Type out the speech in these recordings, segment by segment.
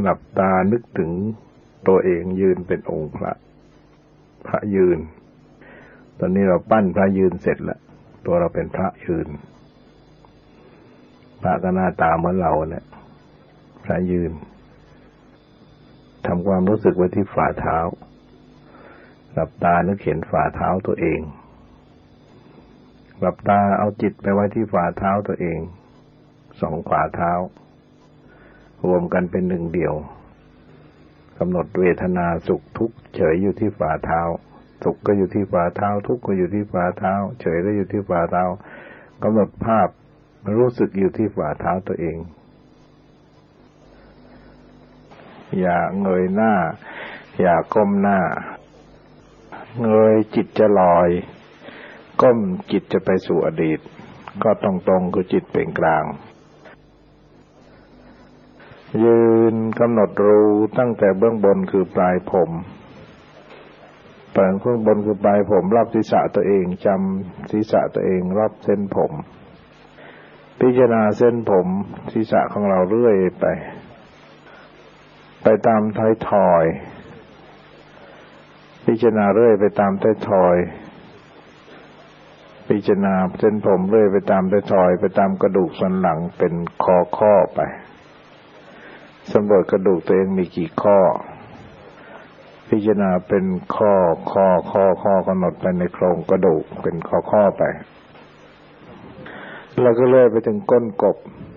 หลับตานึกถึงตัวเองยืนเป็นองค์พระยืนตอนนี้เราปั้นพระยืนเสร็จแล้วตัวเราเป็นพระยืนพระก็หน้าตาเหมือนเราเนี่ยพระยืนทำความรู้สึกไว้ที่ฝ่าเท้าหลับตานึกเห็นฝ่าเท้าตัวเองหลับตาเอาจิตไปไว้ที่ฝ่าเท้าตัวเองสองฝ่าเท้ารวมกันเป็นหนึ่งเดียวกำหนดเวทนาสุขทุกข์เฉยอยู่ที่ฝ่าเท้าสุขก็อยู่ที่ฝ่าเท้าทุกข์ก็อยู่ที่ฝ่าเท้าเฉยก็อยู่ที่ฝ่าเท้ากำหนดภาพรู้สึกอยู่ที่ฝ่าเท้าตัวเองอย่าเงยหน้าอย่าก้มหน้าเงยจิตจะลอยก้มจิตจะไปสู่อดีตก็ตรงๆคือจิตเป็นกลางยืนกำหนดรู้ตั้งแต่เบื้องบนคือปลายผมเบื้องบนคือปลายผมรอบศีรษะตัวเองจำศีรษะตัวเองรอบเส้นผมพิจารณาเส้นผมศีรษะของเราเรื่อยไปตามท้ายทอยพิจารณาเรื่อยไปตามท้ายทอยพิจารณาเส้นผมเรื่อยไปตามท้ายทอยไปตามกระดูกสันหลังเป็นข้อไปสำรวจกระดูกตัวเองมีกี่ข้อพิจารณาเป็นข้อกำหนดไปในโครงกระดูกเป็นข้อไปแล้วก็เลื่อยไปถึงก้นกบ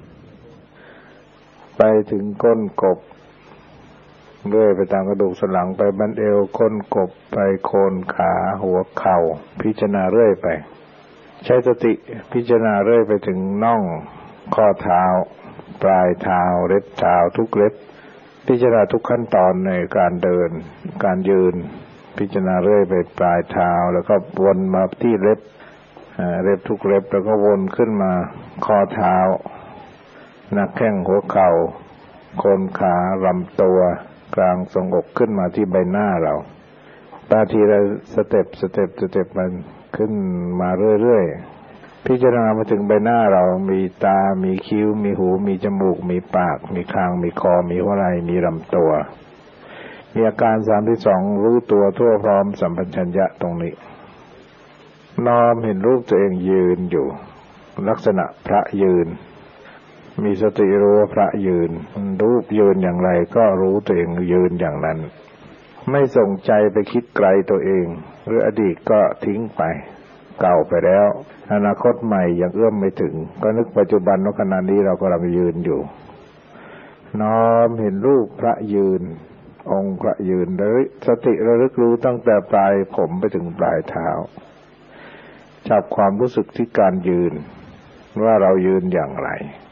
ไปถึงก้นกบเลื่อยไปตามกระดูกสันหลังไปบั้นเอวก้นกบไปโคนขาหัวเข่าพิจารณาเรื่อยไปใช้สติพิจารณาเรื่อยไปถึงน่องข้อเท้าปลายเท้าเล็บเท้าทุกเล็บพิจารณาทุกขั้นตอนในการเดินการยืนพิจารณาเรื่อยไปปลายเท้าแล้วก็วนมาที่เล็บทุกเล็บแล้วก็วนขึ้นมาข้อเท้าหน้าแข้งหัวเข่าโคนขาลำตัวกลางทรวงอกขึ้นมาที่ใบหน้าเราตาทีละสเต็ปมันขึ้นมาเรื่อยๆพิจารณามาถึงใบหน้าเรามีตามีคิ้วมีหูมีจมูกมีปากมีคางมีคอมีหัวไหล่มีลำตัวมีอาการ32รู้ตัวทั่วพร้อมสัมปชัญญะตรงนี้น้อมเห็นรูปตัวเองยืนอยู่ลักษณะพระยืนมีสติรู้ว่าพระยืนรูปยืนอย่างไรก็รู้ตัวเองยืนอย่างนั้นไม่ส่งใจไปคิดไกลตัวเองหรืออดีตก็ทิ้งไปเก่าไปแล้วอนาคตใหม่ยังเอื้อมไม่ถึงก็นึกปัจจุบันว่าขณะนี้เรากำลังยืนอยู่น้อมเห็นรูปพระยืนองค์พระยืนเลยสติระลึกรู้ตั้งแต่ปลายผมไปถึงปลายเท้าจับความรู้สึกที่การยืนว่าเรายืนอย่างไร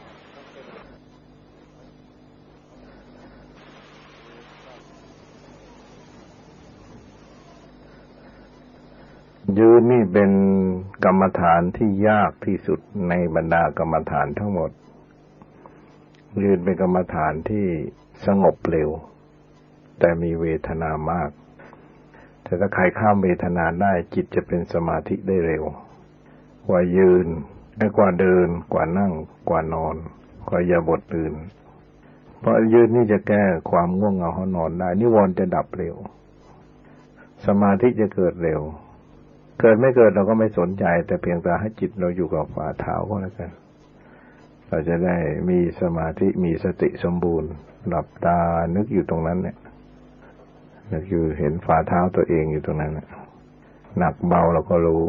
ยืนนี่เป็นกรรมฐานที่ยากที่สุดในบรรดากรรมฐานทั้งหมดยืนเป็นกรรมฐานที่สงบเร็วแต่มีเวทนามากแต่ถ้าใครข้ามเวทนาได้จิตจะเป็นสมาธิได้เร็วกว่ายืนกว่าเดินกว่านั่งกว่านอนกว่าอิริยาบถอื่นเพราะยืนนี่จะแก้ความง่วงเหงาหอนอนได้นิวรณ์จะดับเร็วสมาธิจะเกิดเร็วเกิดไม่เกิดเราก็ไม่สนใจแต่เพียงแต่ให้จิตเราอยู่กับฝ่าเท้าก็แล้วกันเราจะได้มีสมาธิมีสติสมบูรณ์หลับตานึกอยู่ตรงนั้นเนี่ยนึกอยู่เห็นฝ่าเท้าตัวเองอยู่ตรงนั้นหนักเบาเราก็รู้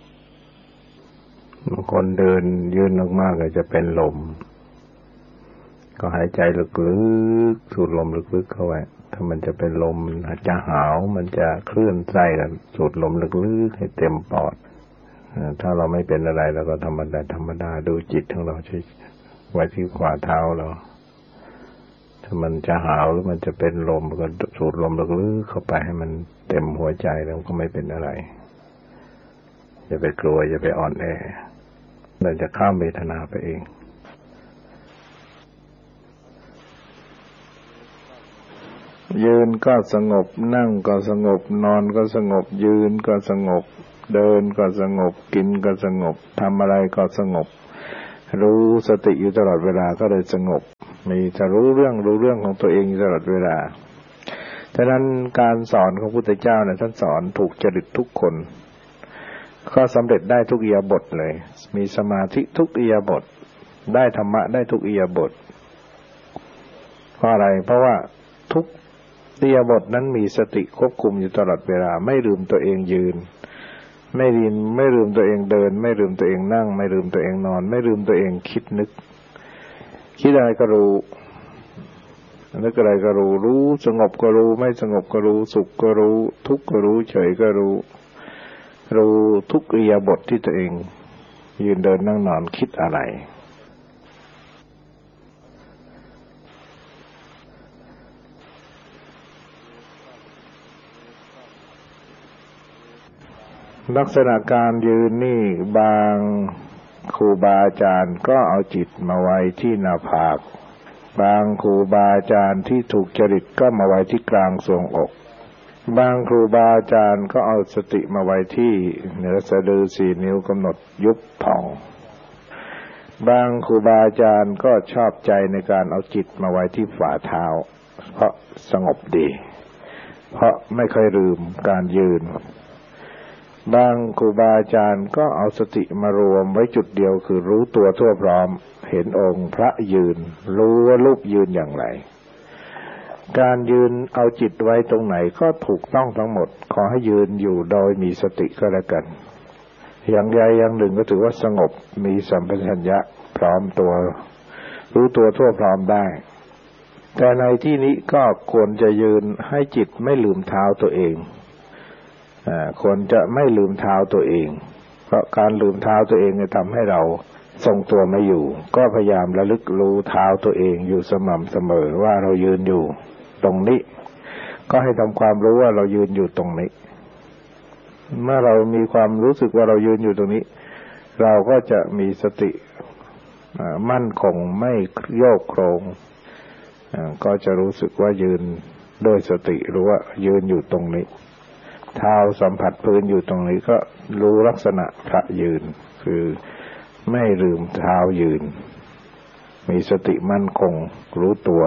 บางคนเดินยืนมากๆก็จะเป็นลมก็หายใจลึกๆสูดลมลึกๆเข้าไว้ถ้ามันจะเป็นลมอาจจะหาวมันจะคลื่นไส้กันสูดลมลึกๆให้เต็มปอดถ้าเราไม่เป็นอะไรเราก็ธรรมดาดูจิตของเราใช้ไว้ที่ขวาเท้าเราถ้ามันจะหาวหรือมันจะเป็นลมก็สูดลมลึกๆเข้าไปให้มันเต็มหัวใจแล้วก็ไม่เป็นอะไรอย่าไปกลัวอย่าไปอ่อนแอเราจะข้ามเวทนาไปเองยืนก็สงบนั่งก็สงบนอนก็สงบยืนก็สงบเดินก็สงบกินก็สงบทำอะไรก็สงบรู้สติอยู่ตลอดเวลาก็เลยสงบมีจะรู้เรื่องของตัวเองตลอดเวลาฉะนั้นการสอนของพระพุทธเจ้าเนี่ยท่านสอนถูกจริตทุกคนก็สำเร็จได้ทุกอิริยาบถเลยมีสมาธิทุกอิริยาบถได้ธรรมะได้ทุกอิริยาบถเพราะอะไรเพราะว่าทุกอิริยาบถนั้นมีสติควบคุมอยู่ตลอดเวลาไม่ลืมตัวเองยืนไม่ลืมตัวเองเดินไม่ลืมตัวเองนั่งไม่ลืมตัวเองนอนไม่ลืมตัวเองคิดนึกคิดอะไรก็รู้นึกอะไรก็รู้สงบก็รู้ไม่สงบก็รู้สุขก็รู้ทุกข์ก็รู้เฉยก็รู้ทุกอิริยาบถที่ตัวเองยืนเดินนั่งนอนคิดอะไรลักษณะการยืนนี่บางครูบาอาจารย์ก็เอาจิตมาไว้ที่หน้าผากบางครูบาอาจารย์ที่ถูกจริตก็มาไว้ที่กลางทรวงอกบางครูบาอาจารย์ก็เอาสติมาไว้ที่เหนือสะดือ4 นิ้วกำหนดยุบพองบางครูบาอาจารย์ก็ชอบใจในการเอาจิตมาไว้ที่ฝ่าเท้าเพราะสงบดีเพราะไม่เคยลืมการยืนบางครูบาอาจารย์ก็เอาสติมารวมไว้จุดเดียวคือรู้ตัวทั่วพร้อมเห็นองค์พระยืนรู้ว่ารูปยืนอย่างไรการยืนเอาจิตไว้ตรงไหนก็ถูกต้องทั้งหมดขอให้ยืนอยู่โดยมีสติก็แล้วกันอย่างใดอย่างหนึ่งก็ถือว่าสงบมีสัมปชัญญะพร้อมตัวรู้ตัวทั่วพร้อมได้แต่ในที่นี้ก็ควรจะยืนให้จิตไม่ลืมเท้าตัวเองควรจะไม่ลืมเท้าตัวเองเพราะการลืมเท้าตัวเองจะทำให้เราทรงตัวไม่อยู่ก็พยายามระลึกรู้เท้าตัวเองอยู่สม่ำเสมอว่าเรายืนอยู่ตรงนี้ก็ให้ทำความรู้ว่าเรายืนอยู่ตรงนี้เมื่อเรามีความรู้สึกว่าเรายืนอยู่ตรงนี้เราก็จะมีสติมั่นคงไม่โยกโครงก็จะรู้สึกว่ายืนโดยสติรู้ว่ายืนอยู่ตรงนี้เท้าสัมผัสพื้นอยู่ตรงนี้ก็รู้ลักษณะพระยืนคือไม่ลืมเท้ายืนมีสติมั่นคงรู้ตัว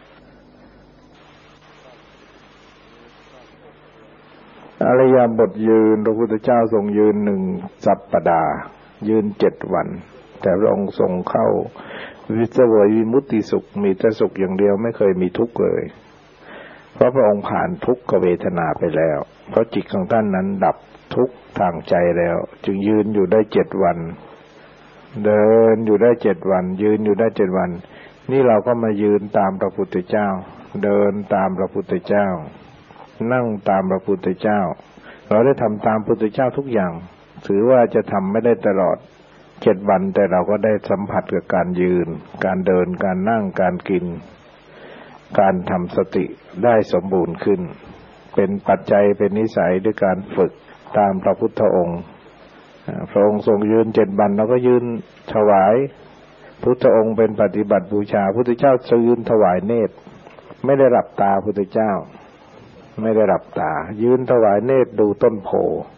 อริยบทยืนพระพุทธเจ้าทรงยืน1 สัปดาห์ยืน7 วันแต่พระองค์ทรงเข้าวิเศษวิมุตติสุขมีแต่สุขอย่างเดียวไม่เคยมีทุกข์เลยเพราะพระองค์ผ่านทุกขเวทนาไปแล้วเพราะจิตของท่านนั้นดับทุกข์ทางใจแล้วจึงยืนอยู่ได้7 วันเดินอยู่ได้7 วันยืนอยู่ได้7 วันนี่เราก็มายืนตามพระพุทธเจ้าเดินตามพระพุทธเจ้านั่งตามพระพุทธเจ้าเราได้ทำตามพระพุทธเจ้าทุกอย่างถือว่าจะทำไม่ได้ตลอด7 วันแต่เราก็ได้สัมผัสกับการยืนการเดินการนั่งการกินการทำสติได้สมบูรณ์ขึ้นเป็นปัจจัยเป็นนิสัยด้วยการฝึกตามพระพุทธองค์พระองค์ทรงยืน7 วันเราก็ยืนถวายพุทธองค์เป็นปฏิบัติบูชาพุทธเจ้ายืนถวายเนตรไม่ได้หลับตาพุทธเจ้าไม่ได้หลับตายืนถวายเนตรดูต้นโพ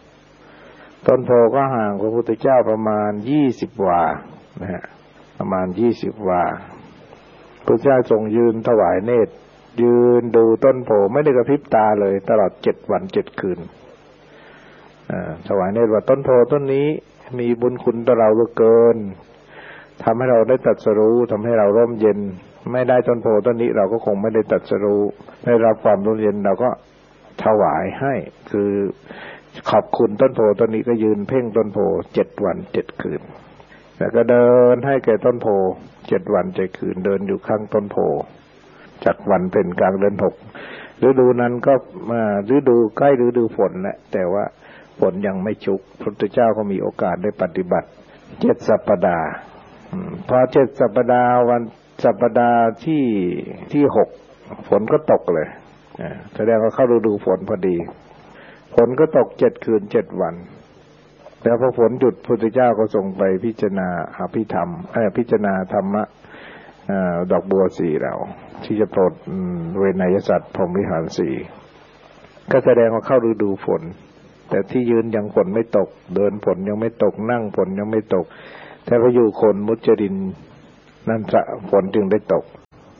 ก็ห่างพระพุทธเจ้าประมาณ20 วานะฮะประมาณ20 วาพระเจ้าทรงยืนถวายเนตรยืนดูต้นโพไม่ได้กระพริบตาเลยตลอด7 วัน7 คืนถวายเนตรว่าต้นโพต้นนี้มีบุญคุณต่อเราเหลือเกินทำให้เราได้ตรัสรู้ทำให้เราร่มเย็นไม่ได้ต้นโพต้นนี้เราก็คงไม่ได้ตรัสรู้ได้รับความร่มเย็นเราก็ถวายให้คือขอบคุณต้นโพต้นนี้ก็ยืนเพ่งต้นโพ7 วัน 7 คืนแล้วก็เดินให้แก่ต้นโพ7 วัน 7 คืนเดินอยู่ข้างต้นโพจากวันเป็นกลางเดือน6ฤดูนั้นก็ฤดูใกล้ฤดูฝนแหละแต่ว่าฝนยังไม่ชุกพระพุทธเจ้าก็มีโอกาสได้ปฏิบัติ7 สัปดาห์พอ7 สัปดาห์วันสัปดาห์ที่6ฝนก็ตกเลยแสดงว่าเข้าฤดูฝนพอดีฝนก็ตก7 คืน 7 วันแล้วพอฝนหยุดพระพุทธเจ้าก็ทรงไปพิจารณาอภิธรรมพิจารณาธรรมะดอกบัว4เราที่จะโปรดเวนยสัตว์พรหมวิหาร4ก็แสดงว่าเข้าฤดูฝนแต่ที่ยืนยังฝนไม่ตกเดินฝนยังไม่ตกนั่งฝนยังไม่ตกแต่พออยู่คนมุจจรินนั่นฝนจึงได้ตก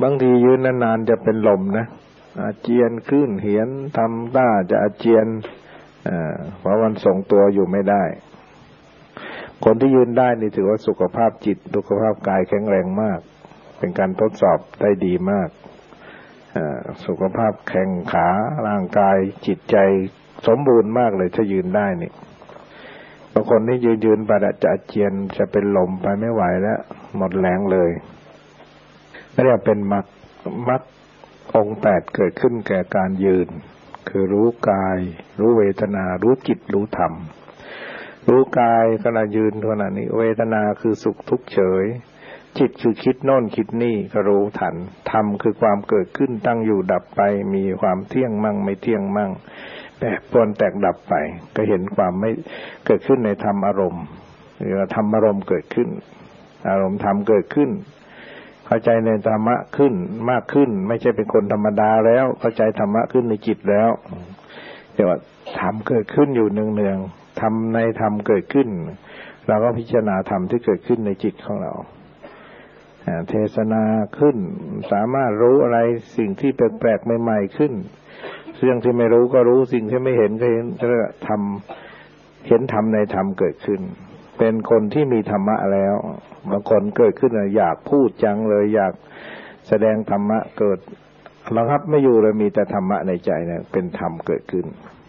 บางทียืนนานๆจะเป็นลมนะอาเจียนขึ้นเหียนทำท่าจะอาเจียนเพราะมันทรงตัวอยู่ไม่ได้คนที่ยืนได้นี่ถือว่าสุขภาพจิตสุขภาพกายแข็งแรงมากเป็นการทดสอบได้ดีมากสุขภาพแข็งขาร่างกายจิตใจสมบูรณ์มากเลยถ้ายืนได้นี่บางคนที่ยืนไปจะอาเจียนจะเป็นลมไปไม่ไหวแล้วหมดแรงเลยไม่ได้เป็นมรรคองค์8เกิดขึ้นแก่การยืนคือรู้กายรู้เวทนารู้จิตรู้ธรรมรู้กายขณะยืนขณะนี้เวทนาคือสุขทุกข์เฉยจิตคือคิดโน่นคิดนี่ก็รู้ทันธรรมคือความเกิดขึ้นตั้งอยู่ดับไปมีความเที่ยงมั่งไม่เที่ยงมั่งแปรปรวนแตกดับไปก็เห็นความไม่เกิดขึ้นในธรรมอารมณ์หรือธรรมอารมณ์เกิดขึ้นอารมณ์ธรรมเกิดขึ้นเข้าใจในธรรมะขึ้นมากขึ้นไม่ใช่เป็นคนธรรมดาแล้วเข้าใจธรรมะขึ้นในจิตแล้วเรียกว่าธรรมเกิดขึ้นอยู่เนืองๆธรรมในธรรมเกิดขึ้นเราก็พิจารณาธรรมที่เกิดขึ้นในจิตของเราเทศนาขึ้นสามารถรู้อะไรสิ่งที่แปลกๆใหม่ๆขึ้นเรื่องที่ไม่รู้ก็รู้สิ่งที่ไม่เห็นก็เห็นธรรมเห็นธรรมในธรรมเกิดขึ้นเป็นคนที่มีธรรมะแล้วบางคนเกิดขึ้นอยากพูดจังเลยอยากแสดงธรรมะเกิดบังคับไม่อยู่เลยมีแต่ธรรมะในใจเนี่ยเป็นธรรมเกิดขึ้น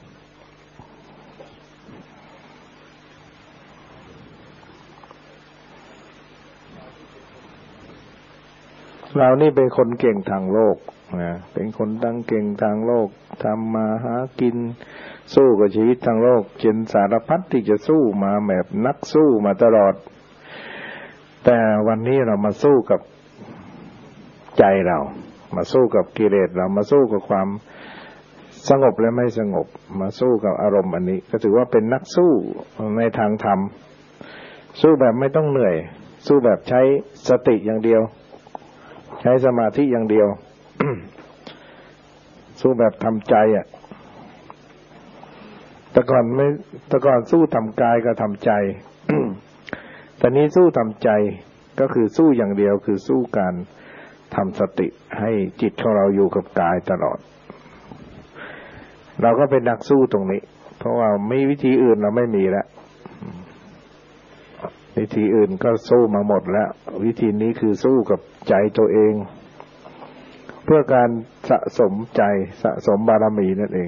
เรานี่เป็นคนเก่งทางโลกนะเป็นคนตั้งเก่งทางโลกทำมาหากินสู้กับชีวิตทางโลกเจนสารพัดที่จะสู้มาแบบนักสู้มาตลอดแต่วันนี้เรามาสู้กับใจเรามาสู้กับกิเลสเรามาสู้กับความสงบและไม่สงบมาสู้กับอารมณ์อันนี้ก็ถือว่าเป็นนักสู้ในทางธรรมสู้แบบไม่ต้องเหนื่อยสู้แบบใช้สติอย่างเดียวใช้สมาธิอย่างเดียว สู้แบบทำใจแต่ก่อนสู้ทำกายก็ทำใจ แต่นี้สู้ทำใจก็คือสู้อย่างเดียวคือสู้การทำสติให้จิตของเราอยู่กับกายตลอดเราก็เป็นนักสู้ตรงนี้เพราะว่าไม่วิธีอื่นเราไม่มีแล้ววิธีอื่นก็สู้มาหมดแล้ววิธีนี้คือสู้กับใจตัวเองเพื่อการสะสมใจสะสมบารมีนั่นเอง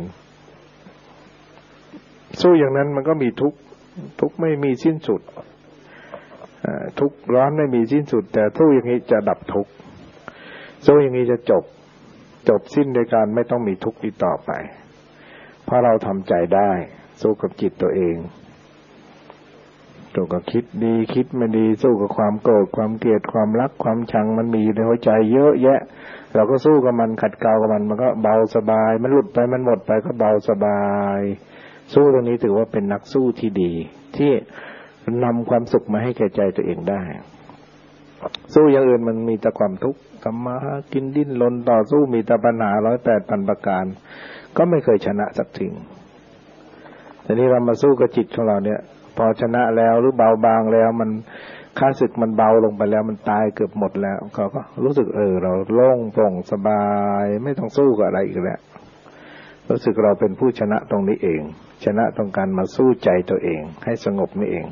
สู้อย่างนั้นมันก็มีทุกข์ไม่มีสิ้นสุดทุกข์ร้อนไม่มีสิ้นสุดแต่สู้อย่างนี้จะดับทุกข์สู้อย่างนี้จะจบสิ้นโดยการไม่ต้องมีทุกข์อีกต่อไปเพราะเราทำใจได้สู้กับจิตตัวเองสู้กับคิดดีคิดไม่ดีสู้กับความโกรธความเกลียดความรักความชังมันมีในหัวใจเยอะแยะเราก็สู้กับมันขัดเกลากับมันก็เบาสบายมันหลุดไปมันหมดไปก็เบาสบายสู้ตรงนี้ถือว่าเป็นนักสู้ที่ดีที่นำความสุขมาให้แก่ใจตัวเองได้สู้อย่างอื่นมันมีแต่ความทุกข์ทำมาหากินดิ้นรนต่อสู้มีแต่ปัญหา108,000ประการก็ไม่เคยชนะสักทีแต่นี้เรามาสู้กับจิตของเราเนี่ยพอชนะแล้วหรือเบาบางแล้วมันค่าศึกมันเบาลงไปแล้วมันตายเกือบหมดแล้วเขาก็รู้สึกเราโล่งโปร่งสบายไม่ต้องสู้กับอะไรอีกแล้วรู้สึกเราเป็นผู้ชนะตรงนี้เองชนะตรงการมาสู้ใจตัวเองให้สงบนี่เอง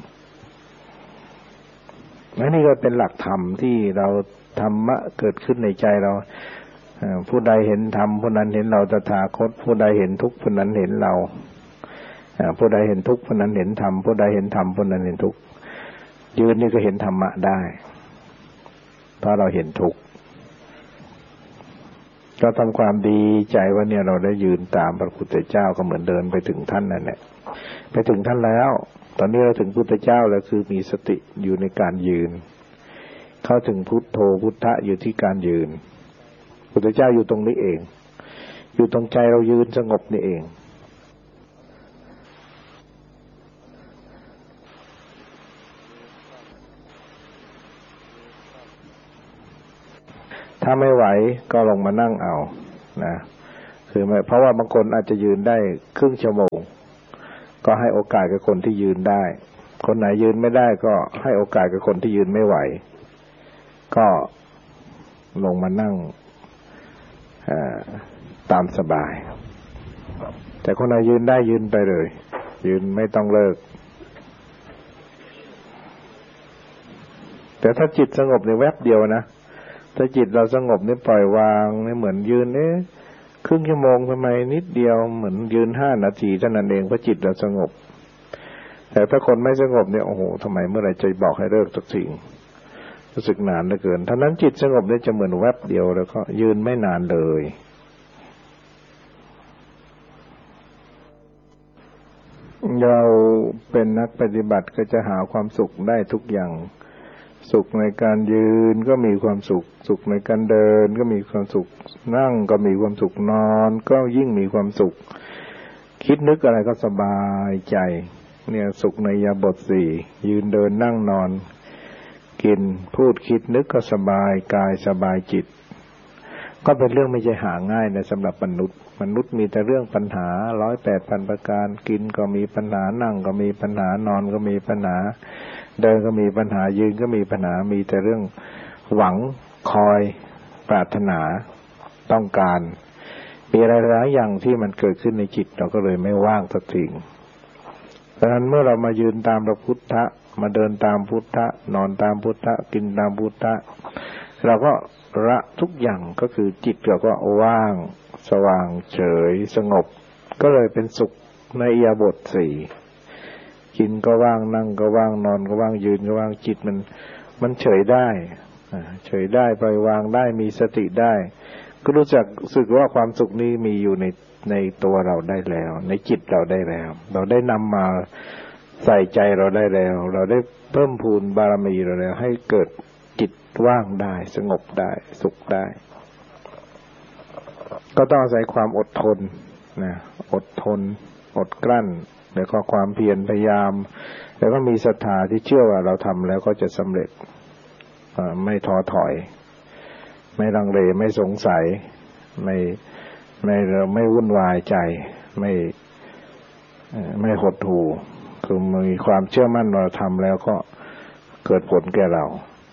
และนี่ก็เป็นหลักธรรมที่เราธรรมะเกิดขึ้นในใจเราผู้ใดเห็นธรรมผู้นั้นเห็นเราตถาคตผู้ใดเห็นทุกข์ผู้นั้นเห็นเราผู้ใดเห็นทุกข์ผู้นั้นเห็นธรรมผู้ใดเห็นธรรมผู้นั้นเห็นทุกข์ยืนนี่ก็เห็นธรรมะได้เพราะเราเห็นทุกข์ก็ทำความดีใจว่าเนี่ยเราได้ยืนตามพระพุทธเจ้าก็เหมือนเดินไปถึงท่านนั่นแหละไปถึงท่านแล้วตอนนี้เราถึงพุทธเจ้าแล้วคือมีสติอยู่ในการยืนเข้าถึงพุทโธพุทธะอยู่ที่การยืนพุทธเจ้าอยู่ตรงนี้เองอยู่ตรงใจเรายืนสงบนี่เองถ้าไม่ไหวก็ลงมานั่งเอานะคือเพราะว่าบางคนอาจจะยืนได้ครึ่งชั่วโมงก็ให้โอกาสกับคนที่ยืนได้คนไหนยืนไม่ได้ก็ให้โอกาสกับคนที่ยืนไม่ไหวก็ลงมานั่งตามสบายแต่คนไหนยืนได้ยืนไปเลยยืนไม่ต้องเลิกแต่ถ้าจิตสงบในแวบเดียวนะถ้าจิตเราสงบนี่ปล่อยวางนี่เหมือนยืนครึ่งชั่วโมงทำไมนิดเดียวเหมือนยืน5 นาทีเท่านั้นเองเพราะจิตเราสงบแต่ถ้าคนไม่สงบเนี่ยโอ้โหทำไมเมื่อไหร่จะบอกให้เลิกสักทีรู้สึกนานเหลือเกินทั้งนั้นจิตสงบเนี่ยจะเหมือนแวบเดียวแล้วก็ยืนไม่นานเลยเราเป็นนักปฏิบัติก็จะหาความสุขได้ทุกอย่างสุขในการยืนก็มีความสุขสุขในการเดินก็มีความสุขนั่งก็มีความสุขนอนก็ยิ่งมีความสุขคิดนึกอะไรก็สบายใจเนี่ยสุขในอิริยาบถ4ยืนเดินนั่งนอนกินพูดคิดนึกก็สบายกายสบายจิตก็เป็นเรื่องไม่ใช่หาง่ายนะสำหรับมนุษย์มีแต่เรื่องปัญหา108,000 ประการกินก็มีปัญหานั่งก็มีปัญหานอนก็มีปัญหาเดินก็มีปัญหายืนก็มีปัญหามีแต่เรื่องหวังคอยปรารถนาต้องการมีอะไรหลายอย่างที่มันเกิดขึ้นในจิตเราก็เลยไม่ว่างสักทีดังนั้นเมื่อเรามายืนตามพระพุทธมาเดินตามพุทธนอนตามพุทธกินตามพุทธเราก็ละทุกอย่างก็คือจิตเราก็ว่างสว่างเฉยสงบก็เลยเป็นสุขในอิริยาบถ4กินก็ว่างนั่งก็ว่างนอนก็ว่างยืนก็ว่างจิตมันเฉยได้เฉยได้ปล่อยวางได้มีสติได้ก็รู้สึกว่าความสุขนี้มีอยู่ในตัวเราได้แล้วในจิตเราได้แล้วเราได้นำมาใส่ใจเราได้แล้วเราได้เพิ่มพูนบารมีเราแล้วให้เกิดจิตว่างได้สงบได้สุขได้ก็ต้องอาศัยความอดทนนะอดทนอดกลั้นแล้วก็ความเพียรพยายามแล้วก็มีศรัทธาที่เชื่อว่าเราทำแล้วก็จะสำเร็จไม่ท้อถอยไม่ลังเลไม่สงสัยไม่วุ่นวายใจไม่หดหู่คือมีความเชื่อมั่นเราทำแล้วก็เกิดผลแก่เรา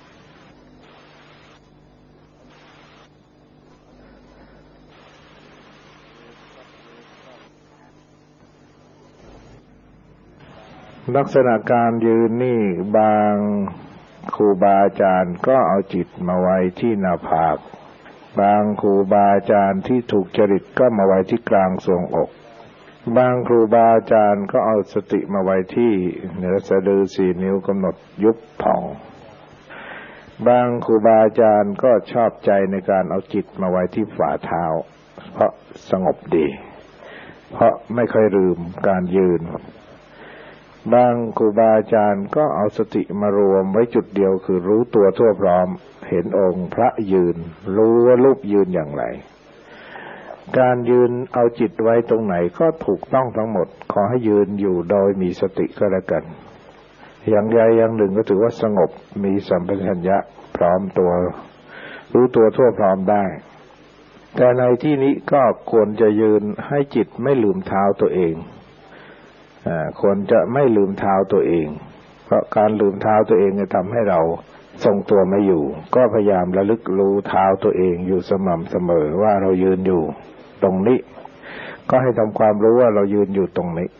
ลักษณะการยืนนี่บางครูบาอาจารย์ก็เอาจิตมาไว้ที่หน้าผากบางครูบาอาจารย์ที่ถูกจริตก็มาไว้ที่กลางทรวงอกบางครูบาอาจารย์ก็เอาสติมาไว้ที่เหนือสะดือ4 นิ้วกำหนดยุบผ่องบางครูบาอาจารย์ก็ชอบใจในการเอาจิตมาไว้ที่ฝ่าเท้าเพราะสงบดีเพราะไม่ค่อยลืมการยืนบางครูบาอาจารย์ก็เอาสติมารวมไว้จุดเดียวคือรู้ตัวทั่วพร้อมเห็นองค์พระยืนรู้ว่ารูปยืนอย่างไรการยืนเอาจิตไว้ตรงไหนก็ถูกต้องทั้งหมดขอให้ยืนอยู่โดยมีสติก็แล้วกันอย่างใดอย่างหนึ่งก็ถือว่าสงบมีสัมปชัญญะพร้อมตัวรู้ตัวทั่วพร้อมได้แต่ในที่นี้ก็ควรจะยืนให้จิตไม่ลืมเท้าตัวเองควรจะไม่ลืมเท้าตัวเองเพราะการลืมเท้าตัวเองจะทำให้เราทรงตัวไม่อยู่ก็พยายามระลึกรู้เท้าตัวเองอยู่สม่ำเสมอว่าเรายืนอยู่ตรงนี้ก็ให้ทำความรู้ว่าเรายืนอยู่ตรงนี้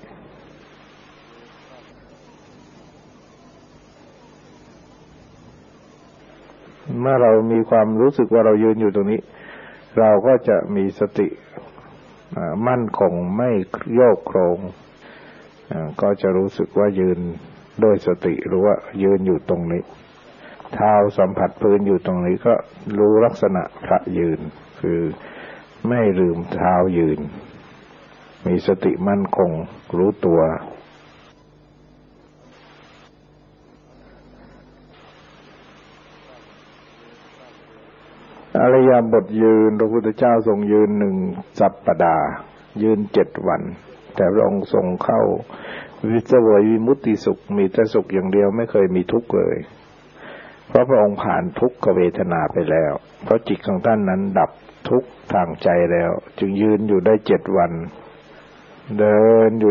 เมื่อเรามีความรู้สึกว่าเรายืนอยู่ตรงนี้เราก็จะมีสติมั่นคงไม่โยกโครงก็จะรู้สึกว่ายืนโดยสติรู้ว่ายืนอยู่ตรงนี้เท้าสัมผัสพื้นอยู่ตรงนี้ก็รู้ลักษณะพระยืนคือไม่ลืมเท้ายืนมีสติมั่นคงรู้ตัวอริยบทยืนพระพุทธเจ้าทรงยืน1 สัปดาห์ยืน7 วันแต่พระองค์ทรงเข้าวิเศษวิมุตติสุขมีแต่สุขอย่างเดียวไม่เคยมีทุกข์เลยเพราะพระองค์ผ่านทุกขเวทนาไปแล้วเพราะจิตของท่านนั้นดับทุกข์ทางใจแล้วจึงยืนอยู่ได้7 วันเดินอยู่